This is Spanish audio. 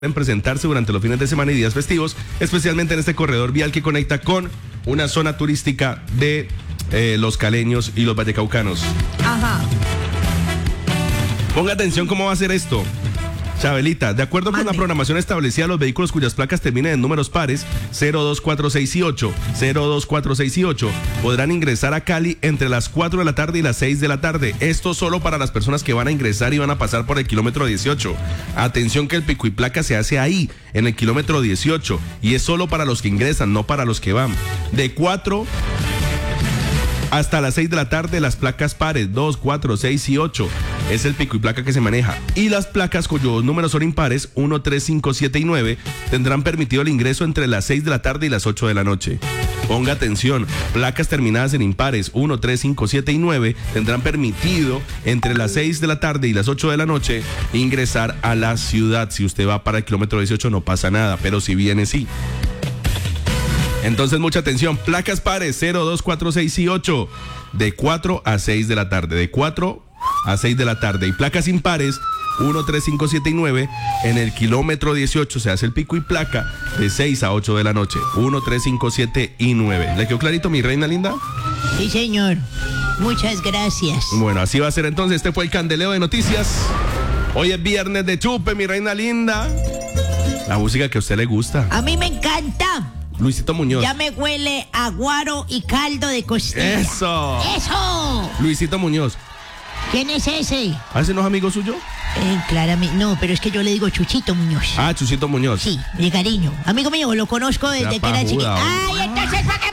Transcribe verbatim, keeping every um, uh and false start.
en presentarse durante los fines de semana y días festivos, especialmente en este corredor vial que conecta con una zona turística de eh, los caleños y los vallecaucanos. Ajá. Ponga atención cómo va a ser esto. Chabelita, de acuerdo Mande. con la programación establecida, los vehículos cuyas placas terminen en números pares cero dos cuatro seis y ocho, cero dos cuatro seis y ocho podrán ingresar a Cali entre las cuatro de la tarde y las seis de la tarde. Esto solo para las personas que van a ingresar y van a pasar por el kilómetro dieciocho. Atención que el pico y placa se hace ahí, en el kilómetro dieciocho, y es solo para los que ingresan, no para los que van. De cuatro hasta las seis de la tarde, las placas pares dos, cuatro, seis y ocho es el pico y placa que se maneja. Y las placas cuyos números son impares uno, tres, cinco, siete y nueve tendrán permitido el ingreso entre las seis de la tarde y las ocho de la noche. Ponga atención, placas terminadas en impares uno, tres, cinco, siete y nueve tendrán permitido entre las seis de la tarde y las ocho de la noche ingresar a la ciudad. Si usted va para el kilómetro dieciocho no pasa nada, pero si viene sí. Entonces mucha atención, placas pares cero, dos, cuatro, seis y ocho de cuatro a seis de la tarde, de cuatro a seis de la tarde, y placas impares uno, tres, cinco, siete y nueve en el kilómetro dieciocho se hace el pico y placa de seis a ocho de la noche, uno, tres, cinco, siete y nueve. ¿Le quedó clarito, mi reina linda? Sí, señor, muchas gracias. Bueno, así va a ser entonces, este fue el Candeleo de Noticias. Hoy es viernes de chupe, mi reina linda. La música que a usted le gusta. A mí me encanta. Luisito Muñoz. Ya me huele a guaro y caldo de costilla. ¡Eso! ¡Eso! Luisito Muñoz. ¿Quién es ese? ¿Ah, ese no es amigo suyo? Eh, claramente, no, pero es que yo le digo Chuchito Muñoz. Ah, Chuchito Muñoz. Sí, de cariño. Amigo mío, lo conozco desde que era chiquito. ¡Ay, entonces para qué